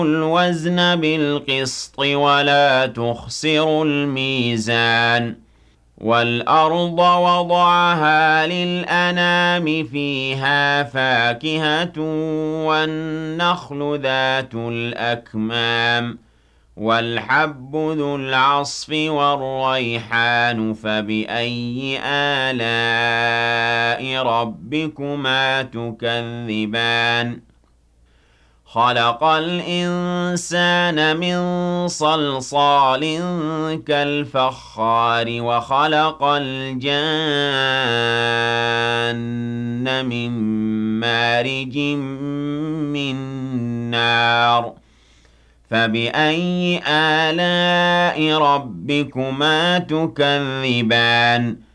الْوَزْنَ بِالْقِسْطِ وَلَا تُخْسِرُوا الْمِيزَانَ وَالْأَرْضَ وَضَعَهَا لِلْأَنَامِ فِيهَا فَاكِهَةٌ وَالنَّخْلُ ذَاتُ الْأَكْمَامِ وَالْحَبُّ ذُو الْعَصْفِ وَالرَّيْحَانُ فَبِأَيِّ آلَاءِ رَبِّكُمَا تُكَذِّبَانِ خَلَقَ الْإِنسَانَ مِن صَلْصَالٍ كَالْفَخَّارِ وَخَلَقَ الْجَانَّ مِن مَّارِجٍ مِّن نَّارٍ فَبِأَيِّ آلَاءِ رَبِّكُمَا تُكَذِّبَانِ